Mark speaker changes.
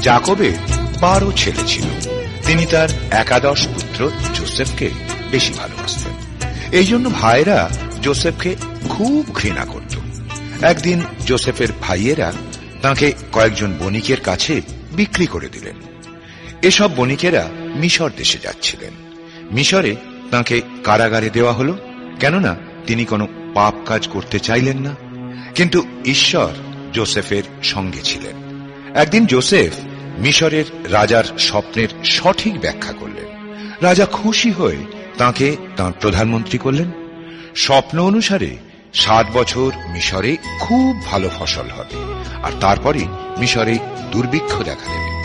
Speaker 1: যাকবের 12 ছেলে ছিল। তিনি তার 11 পুত্র যোসেফকে বেশি ভালোবাসতেন। এই জন্য ভাইয়েরা যোসেফকে খুব ঘৃণা করত। একদিন যোসেফের ভাইয়েরা তাঁকে কয়েকজন বণিকের কাছে বিক্রি করে দিলেন। এসব বণিকেরা মিশর দেশে যাচ্ছিলেন। মিশরে তাঁকে কারাগারে দেওয়া হল, কেননা তিনি কোনো পাপ কাজ করতে চাইলেন না। কিন্তু ঈশ্বর যোসেফের সঙ্গে ছিলেন। একদিন যোসেফ মিশরের রাজার স্বপ্নের সঠিক ব্যাখ্যা করলেন। রাজা খুশি হয়ে তাঁকে তাঁর প্রধানমন্ত্রী করলেন। স্বপ্ন অনুসারে 7 বছর মিশরে খুব ভালো ফসল হবে, আর তারপরে মিশরে দুর্ভিক্ষ দেখা দেবে।